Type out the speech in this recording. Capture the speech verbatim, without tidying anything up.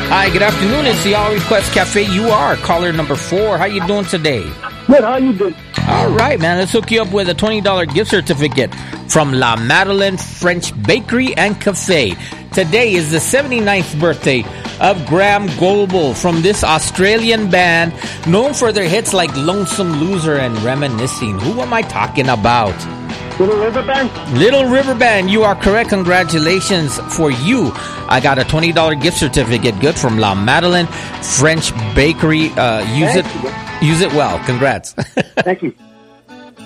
Hi, good afternoon. It's the All Request Cafe. You are caller number four. How you doing today? Good. How you doing? All right, man. Let's hook you up with a twenty dollars gift certificate from La Madeleine French Bakery and Cafe. Today is the seventy-ninth birthday of Graham Goebel from this Australian band known for their hits like Lonesome Loser and Reminiscing. Who am I talking about? Little River Band? Little River Band, you are correct. Congratulations for you. I got a twenty dollars gift certificate good from La Madeleine French Bakery. Uh, use Thank it you. use it well. Congrats. Thank you.